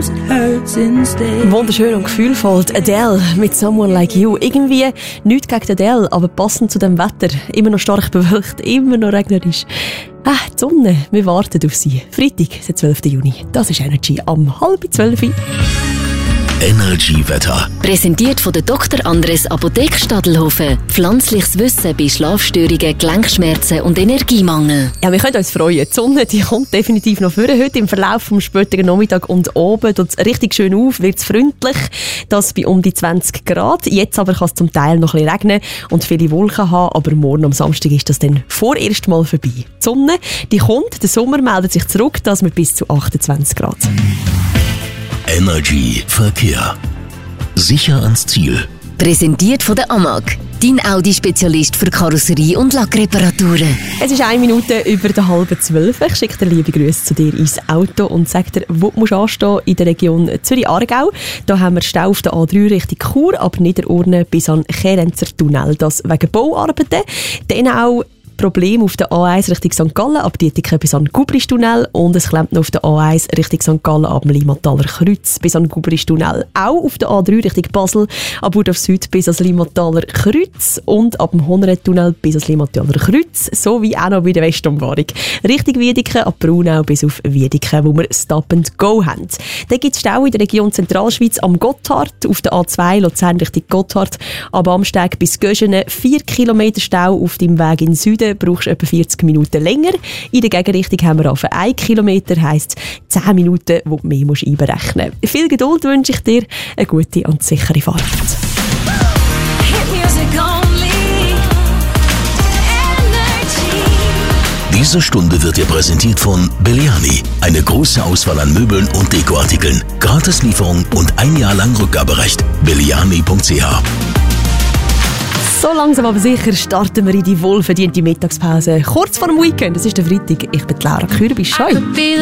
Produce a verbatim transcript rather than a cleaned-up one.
Wunderschön und gefühlvoll. Adele mit Someone Like You. Irgendwie nichts gegen Adele, aber passend zu dem Wetter. Immer noch stark bewölkt, immer noch regnerisch. Ah, die Sonne, wir warten auf sie. Freitag, der zwölften Juni. Das ist Energy am halb zwölf. Energy Wetter. Präsentiert von der Doktor Andres Apotheke Stadelhofen. Pflanzliches Wissen bei Schlafstörungen, Gelenkschmerzen und Energiemangel. Ja, wir können uns freuen. Die Sonne die kommt definitiv noch vor. Heute im Verlauf vom späteren Nachmittag und oben tut es richtig schön auf, wird es freundlich. Das bei um die zwanzig Grad. Jetzt aber kann es zum Teil noch ein bisschen regnen und viele Wolken haben. Aber morgen am Samstag ist das dann vorerst mal vorbei. Die Sonne die kommt, der Sommer meldet sich zurück, das mit bis zu achtundzwanzig Grad. Energy Verkehr. Sicher ans Ziel. Präsentiert von der A M A G, dein Audi-Spezialist für Karosserie- und Lackreparaturen. Es ist eine Minute über der halben zwölf. Ich schicke dir liebe Grüße zu dir ins Auto und sage dir, wo du musst anstehen in der Region Zürich-Aargau. Da haben wir Stau auf der A drei Richtung Chur, ab Niederurne bis an Kerenzer Tunnel. Das wegen Bauarbeiten. Dann auch Problem auf der A eins Richtung Sankt Gallen, ab Dietiken bis an Gubristunnel und es klemmt noch auf der A eins Richtung Sankt Gallen ab dem Limataler Kreuz bis an Gubristunnel. Auch auf der A drei Richtung Basel, ab Burdorf Süd bis ans Limataler Kreuz und ab dem Honneretunnel bis ans Limataler Kreuz, sowie auch noch bei der Westumfahrung. Richtung Wiedeken, ab Braunau bis auf Wiedeken, wo wir Stop and Go haben. Dann gibt es Stau in der Region Zentralschweiz am Gotthard, auf der A zwei Luzern Richtung Gotthard, ab Amsteg bis Göschene, vier Kilometer Stau auf dem Weg in Süden, brauchst du etwa vierzig Minuten länger. In der Gegenrichtung haben wir auf einen Kilometer, heisst zehn Minuten, wo du mehr musst einberechnen musst. Viel Geduld wünsche ich dir, eine gute und sichere Fahrt. Diese Stunde wird dir präsentiert von Belliani. Eine große Auswahl an Möbeln und Dekoartikeln. Gratislieferung und ein Jahr lang Rückgaberecht. belliani punkt c h. So langsam aber sicher starten wir in die wohlverdiente Mittagspause. Kurz vor dem Weekend, es ist der Freitag. Ich bin Laura Kürbisch. Schau.